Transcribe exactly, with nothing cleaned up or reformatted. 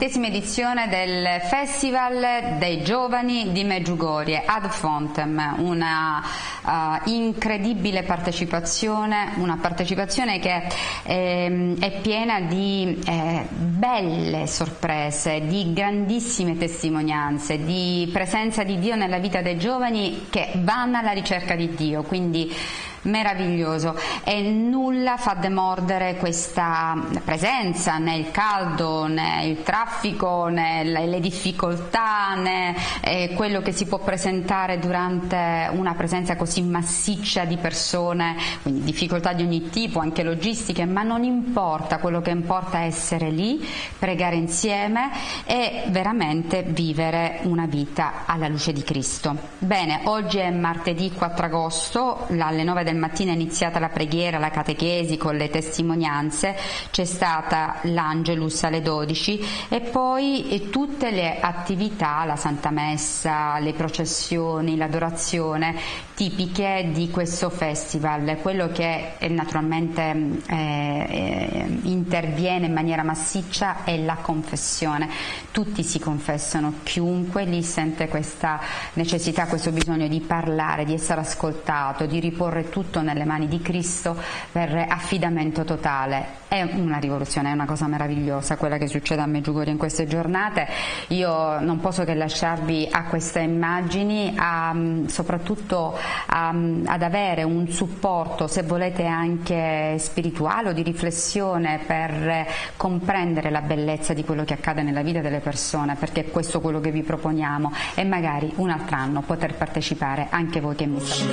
ventesima edizione del Festival dei Giovani di Medjugorje ad Fontem, una uh, incredibile partecipazione, una partecipazione che eh, è piena di eh, belle sorprese, di grandissime testimonianze, di presenza di Dio nella vita dei giovani che vanno alla ricerca di Dio, quindi meraviglioso, e nulla fa demordere questa presenza né il caldo né il traffico né le difficoltà né eh, quello che si può presentare durante una presenza così massiccia di persone, quindi difficoltà di ogni tipo, anche logistiche, ma non importa, quello che importa è essere lì, pregare insieme e veramente vivere una vita alla luce di Cristo. Bene, oggi è martedì quattro agosto, alle nove del mattina è iniziata la preghiera, la catechesi con le testimonianze, c'è stata l'Angelus alle dodici e poi tutte le attività, la Santa Messa, le processioni, l'adorazione tipiche di questo festival. Quello che eh, naturalmente eh, interviene in maniera massiccia è la confessione. Tutti si confessano, chiunque lì sente questa necessità, questo bisogno di parlare, di essere ascoltato, di riporre tutto nelle mani di Cristo per affidamento totale. È una rivoluzione, è una cosa meravigliosa quella che succede a Medjugorje in queste giornate. Io non posso che lasciarvi a queste immagini, a, soprattutto a, ad avere un supporto, se volete anche spirituale o di riflessione, per comprendere la bellezza di quello che accade nella vita delle persone, perché è questo quello che vi proponiamo, e magari un altro anno poter partecipare anche voi che mi state